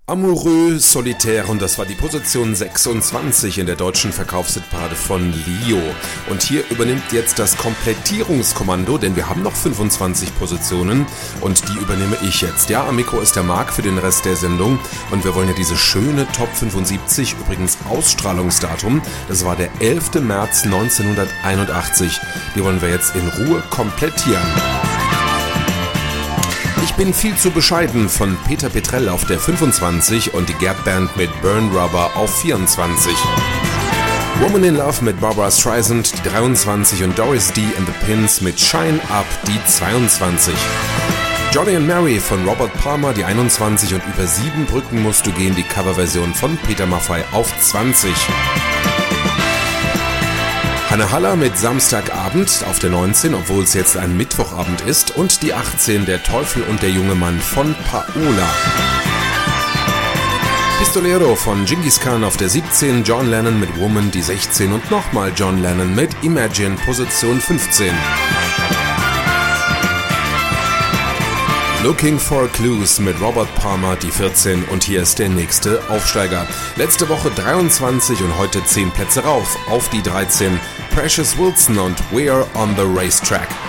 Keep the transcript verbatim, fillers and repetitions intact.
Amoureux Solitaire, und das war die Position sechsundzwanzig in der deutschen Verkaufshitparade von Lio. Und hier übernimmt jetzt das Komplettierungskommando, denn wir haben noch fünfundzwanzig Positionen und die übernehme ich jetzt. Ja, am Mikro ist der Marc für den Rest der Sendung und wir wollen ja diese schöne Top fünfundsiebzig, übrigens Ausstrahlungsdatum, das war der elfter März neunzehnhunderteinundachtzig, die wollen wir jetzt in Ruhe komplettieren. Ich bin viel zu bescheiden von Peter Petrell auf der fünfundzwanzig und die Gap Band mit Burn Rubber auf vierundzwanzig. Woman in Love mit Barbra Streisand, die dreiundzwanzig, und Doris D and the Pins mit Shine Up, die zweiundzwanzig. Johnny and Mary von Robert Palmer, die einundzwanzig, und Über sieben Brücken musst du gehen, die Coverversion von Peter Maffay auf zwanzig. Hanne Haller mit Samstagabend auf der neunzehn, obwohl es jetzt ein Mittwochabend ist, und die achtzehn, Der Teufel und der junge Mann von Paola. Pistolero von Genghis Khan auf der siebzehn, John Lennon mit Woman, die sechzehn, und nochmal John Lennon mit Imagine, Position fünfzehn. Looking for Clues mit Robert Palmer, die vierzehn, und hier ist der nächste Aufsteiger. Letzte Woche dreiundzwanzig und heute zehn Plätze rauf, auf die dreizehn. Precious Wilson und We're on the Racetrack.